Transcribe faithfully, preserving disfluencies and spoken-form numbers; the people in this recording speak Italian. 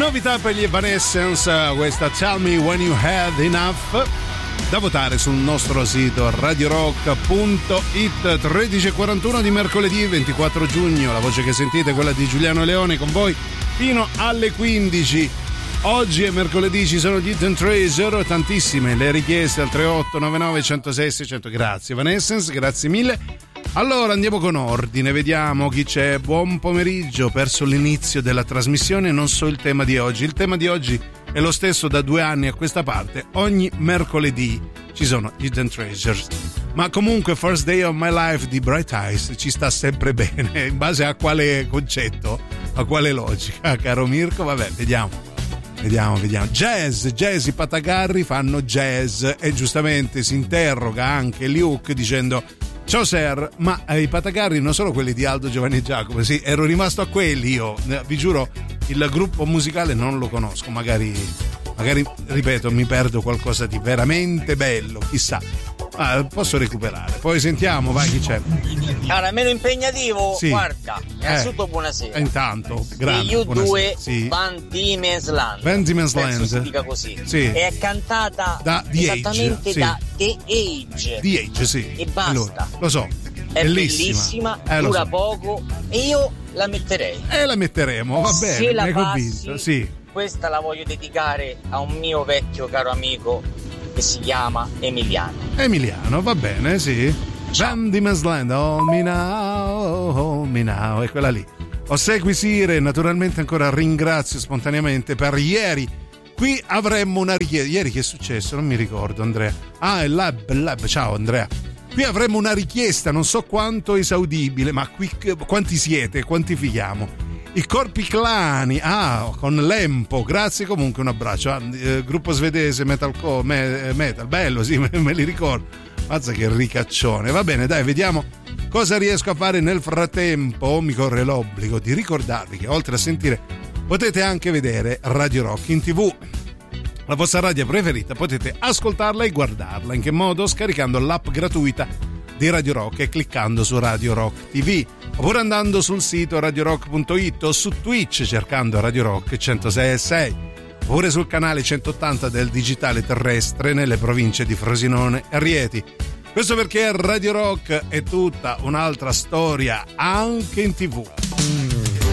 Novità per gli Evanescence, questa Tell Me When You Had Enough, da votare sul nostro sito radio rock punto it. Tredici e quarantuno di mercoledì ventiquattro giugno, la voce che sentite è quella di Giuliano Leone con voi fino alle quindici. Oggi è mercoledì, ci sono gli Hidden Treasure, tantissime le richieste al tre otto nove nove uno zero sei sei zero zero. Grazie Evanescence, grazie mille. Allora andiamo con ordine, vediamo chi c'è. Buon pomeriggio, ho perso l'inizio della trasmissione, non so il tema di oggi. Il tema di oggi è lo stesso da due anni a questa parte. Ogni mercoledì ci sono Hidden Treasures, ma comunque First Day of My Life di Bright Eyes ci sta sempre bene. In base a quale concetto, a quale logica, caro Mirko? Vabbè, vediamo. Vediamo, vediamo. Jazz, jazz, i Patagarri fanno jazz e giustamente si interroga anche Luke dicendo: ciao Ser, ma i Patagarri non sono quelli di Aldo, Giovanni e Giacomo? Sì, ero rimasto a quelli io, vi giuro, il gruppo musicale non lo conosco, magari, magari ripeto, mi perdo qualcosa di veramente bello, chissà. Ah, posso recuperare, poi sentiamo, vai, chi c'è? Allora, meno impegnativo, sì. Guarda, innanzitutto eh. buonasera. Intanto, grazie. U due sì. Van Diemen's Land. Van Diemen's Land. Si dica così. Sì. È cantata da The esattamente Age, da sì. The Age. The Age, sì. E basta. Allora, lo so. È bellissima, bellissima eh, dura so. poco e io la metterei. E la metteremo, va bene, Se la mi hai passi, convinto, sì. Questa la voglio dedicare a un mio vecchio caro amico che si chiama Emiliano. Emiliano, va bene, sì. Van Diemen's Land, hold me now, hold me now, è quella lì. Ossequi Sire, naturalmente ancora ringrazio spontaneamente per ieri. Qui avremmo una richiesta. Ieri che è successo? Non mi ricordo, Andrea. Ah, il lab, il lab, ciao Andrea. Qui avremmo una richiesta, non so quanto esaudibile, ma qui quanti siete? Quantifichiamo? I Corpi Clani, ah, con l'Empo, grazie comunque, un abbraccio. Ah, eh, gruppo svedese metalcore, me, metal, bello, sì, me, me li ricordo. Mazza che ricaccione. Va bene, dai, vediamo cosa riesco a fare nel frattempo. Mi corre l'obbligo di ricordarvi che oltre a sentire potete anche vedere Radio Rock in tivù. La vostra radio preferita, potete ascoltarla e guardarla. In che modo? Scaricando l'app gratuita di Radio Rock e cliccando su Radio Rock tivù, oppure andando sul sito radio rock punto it o su Twitch cercando Radio Rock centosei e sei, oppure sul canale centottanta del digitale terrestre nelle province di Frosinone e Rieti. Questo perché Radio Rock è tutta un'altra storia anche in tivù.